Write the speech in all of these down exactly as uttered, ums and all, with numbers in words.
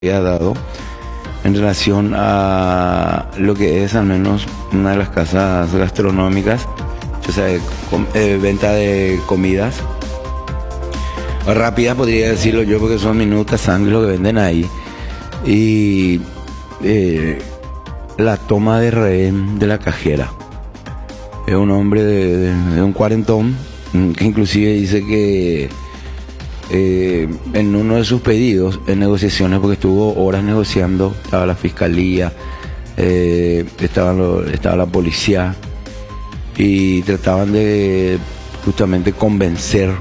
ha dado en relación a lo que es al menos una de las casas gastronómicas, o sea, de, eh, venta de comidas rápidas, podría decirlo yo, porque son minutas sangre lo que venden ahí, y eh, la toma de rehén de la cajera. Es un hombre de, de, de un cuarentón que inclusive dice que Eh, en uno de sus pedidos en negociaciones, porque estuvo horas negociando, estaba la fiscalía, eh, estaba, lo, estaba la policía, y trataban de justamente convencer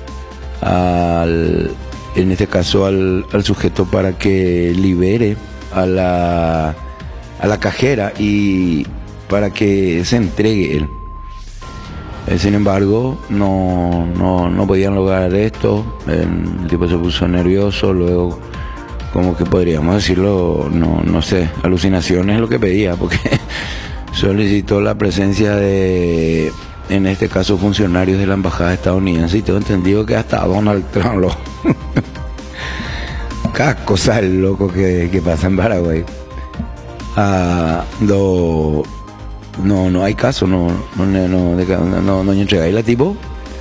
al, en este caso al, al sujeto, para que libere a la, a la cajera y para que se entregue él. Eh, sin embargo, no, no, no podían lograr esto. El tipo se puso nervioso, luego, como que podríamos decirlo, no, no sé, alucinaciones es lo que pedía, porque solicitó la presencia de, en este caso, funcionarios de la embajada estadounidense, y tengo entendido que hasta Donald Trump lo... Cada cosa es loco que, que pasa en Paraguay. Ah, lo... No, no hay caso, no, no, no, no, no, no entregáis la tipo.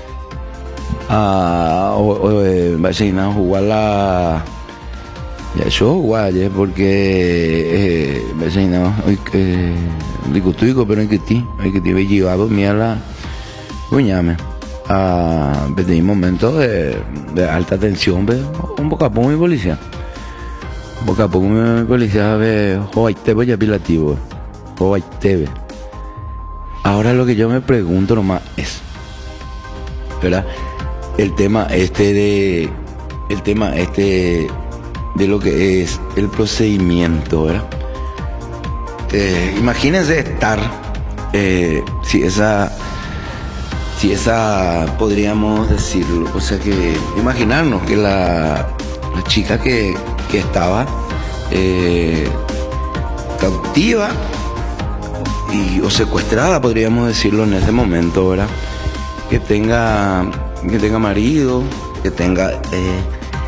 Ah, o, o, eh, va a jugar la. Ya yo guay, porque eh, va a hoy que digo pero hay que ti, hay que te ve llevado mía la cuñame. Ah, desde un momento de, de alta tensión, ve, un poco a poco mi policía. Un poco a poco mi policía ve, hoy te voy a pilativo, hoy te ve. Ahora lo que yo me pregunto nomás es, ¿verdad? El tema este de, el tema este de lo que es el procedimiento, ¿verdad? Eh, imagínense estar, eh, si esa, si esa, podríamos decirlo, o sea que, imaginarnos que la, la chica que, que estaba eh, cautiva y o secuestrada, podríamos decirlo en ese momento, ¿verdad? Que tenga, que tenga marido, que tenga, eh,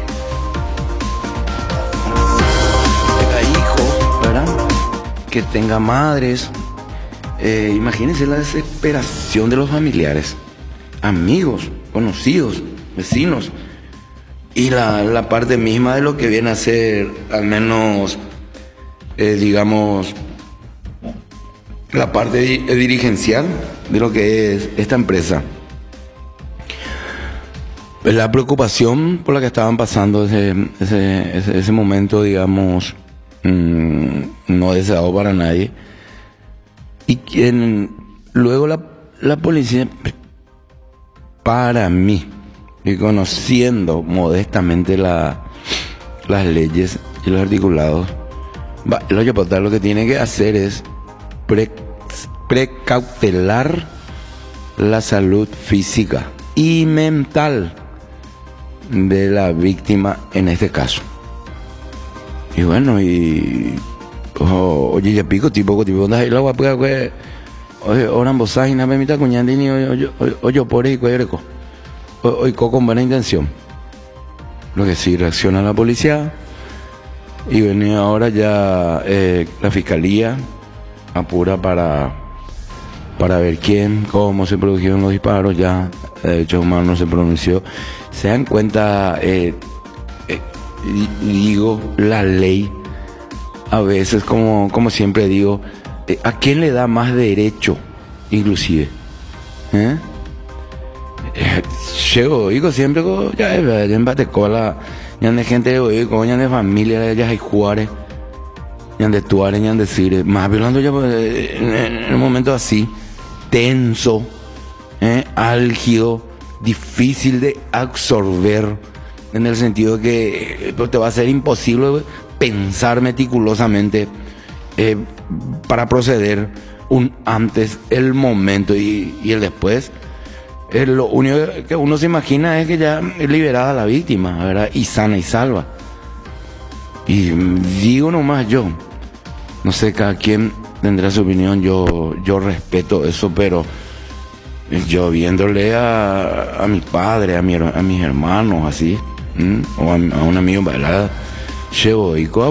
tenga hijos, ¿verdad? Que tenga madres. Eh, imagínense la desesperación de los familiares, amigos, conocidos, vecinos, y la, la parte misma de lo que viene a ser, al menos, eh, digamos, la parte dirigencial de lo que es esta empresa. La preocupación por la que estaban pasando ese, ese, ese, ese momento, digamos, mmm, no deseado para nadie. Y quien, luego la, la policía, para mí, y conociendo modestamente la, las leyes y los articulados, va, lo que tiene que hacer es Pre, precautelar la salud física y mental de la víctima en este caso. Y bueno, y oh, oye, ya pico tipo tipo onda la guapa que oye, ahora bosai na me mita cuñandini oye oye por ahí cuereco. Hoy con buena intención. Lo que sí reacciona la policía, y venía ahora ya eh, la fiscalía apura para para ver quién, cómo se produjeron los disparos. Ya de derechos humanos se pronunció. Se dan cuenta, eh, eh, digo, la ley a veces, como, como siempre digo, eh, ¿a quién le da más derecho inclusive? ¿Eh? Eh, llego, digo siempre, ya es embate cola, ya de gente, ya de familia, ya hay Juárez, ya de Tuárez, ya de Cire, más hablando ya en un momento así, tenso, eh, álgido, difícil de absorber, en el sentido que eh, te va a ser imposible pensar meticulosamente eh, para proceder un antes, el momento y, y el después. Eh, lo único que uno se imagina es que ya es liberada la víctima, ¿verdad? Y sana y salva. Y digo nomás yo, no sé, cada quien tendrá su opinión, yo, yo respeto eso, pero yo viéndole a, a mi padre, a, mi, a mis hermanos, así, ¿m? o a, a un amigo, ¿verdad? Llevo y